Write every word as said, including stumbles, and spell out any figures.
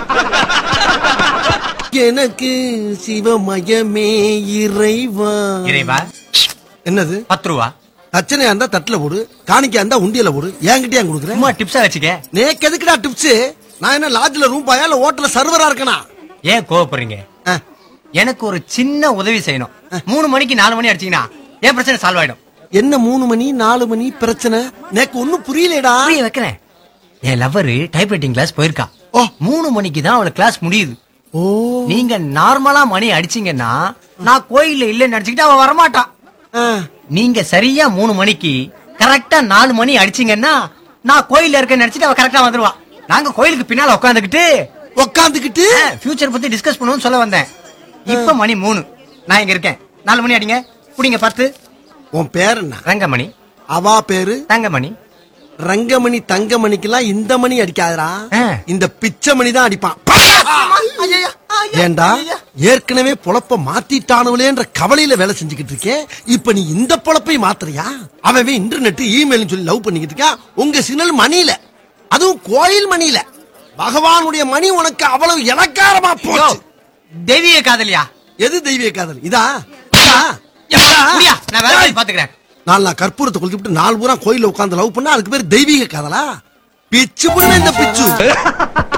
எனக்கு சிவமயமே இறைவா. இறைவா என்னது? பத்து ரூபா. தச்சனையா இருந்தா தட்டுல போடு, காணிக்கா இருந்தா உண்டியல போடு. என்கிட்டயா கொடுக்குறேன்? சும்மா டிப்ஸா வச்சுக்க. நேக்கு எதுக்குடா டிப்ஸ்? நான் என்ன லாட்ஜ்ல ரூம் பாயா இல்ல ஹோட்டல்ல சர்வரா இருக்கனா? ஏன் கோவப்படுறீங்க? எனக்கு ஒரு சின்ன உதவி செய்யணும். மூணு மணிக்கு நாலு மணி அடிச்சீங்கன்னா ஏன் பிரச்சனை சால்வ் ஆயிடும். என்ன மூணு மணி நாலு மணி பிரச்சனை? நேக்கு ஒன்னும் புரியலடா. புரிய வைக்கிறேன். என் லவ்வரு டைப்ரைட்டிங் கிளாஸ் போயிருக்கா. ஓ மூணு மணிக்கு தான் அவளை கிளாஸ் முடியுது. ஓ நீங்க நார்மலா மணி அடிச்சீங்கன்னா நான் கோயில்ல இல்லன்னு நினைச்சுக்கிட்டு அவ வரமாட்டான். நீங்க சரியா மூணு மணிக்கு கரெக்டா நாலு மணி அடிச்சீங்கன்னா நான் கோயில்ல இருக்கேன்னு நினைச்சிட்டு அவ கரெக்டா வந்துருவா. நாங்க கோயிலுக்கு பின்னால உட்காந்துக்கிட்டு உட்காந்துக்கிட்டு ஃபியூச்சர் பத்தி டிஸ்கஸ் பண்ணுவோம்னு சொல்ல வந்தேன். இப்ப மணி மூணு, நான் இங்க இருக்கேன். நாலு மணி அடிங்க, புடிங்க பத்து. உன் பேர் என்ன? ரங்கமணி. அவா பேரு தங்கமணி. ரங்கமணி தங்கமணிக்கெல்லாம் இந்த மணி அடிக்காதரா, இந்த பிச்சை மணி தான் அடிப்பான். ஏண்டா ஏற்கனவே பொழப்ப மாத்திட்டானவளேன்ற கவலையில வேலை செஞ்சுக்கிட்டு இருக்கேன். இப்ப நீ இந்த பொழப்பை மாத்திரியா? அவன் இன்டர்நெட் இமெயில் சொல்லி லவ் பண்ணிக்கிட்டு இருக்கா. உங்க சிக்னல் மணியில, அதுவும் கோயில் மணியில. பகவானுடைய மணி உனக்கு அவ்வளவு இலக்காரமா போச்சு. தெய்வீக காதலியா? எது தெய்வீக காதல்? இதா நான் வேற பாத்துக்கிறேன். நாலு கற்பூரத்தை கொளுத்திட்டு நாலு பூரா கோயில உட்கார்ந்து லவ் பண்ணா அதுக்கு பேர் தெய்வீக காதலா? பிச்சு புள்ள இந்த பிச்சு.